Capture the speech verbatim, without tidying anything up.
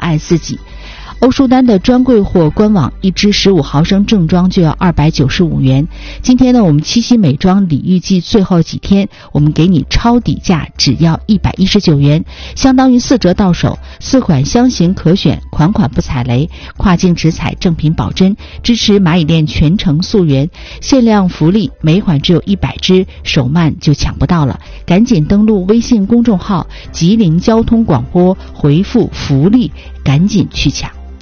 爱自己。欧舒丹的专柜货官网一支十五毫升正装就要二百九十五元。今天呢，我们七夕美妆礼遇季最后几天，我们给你超底价，只要一百一十九元，相当于四折到手。四款香型可选，款款不踩雷，跨境直采，正品保真，支持蚂蚁店全程溯源，限量福利，每款只有一百支，手慢就抢不到了。赶紧登录微信公众号吉林交通广播，回复福利，赶紧去抢。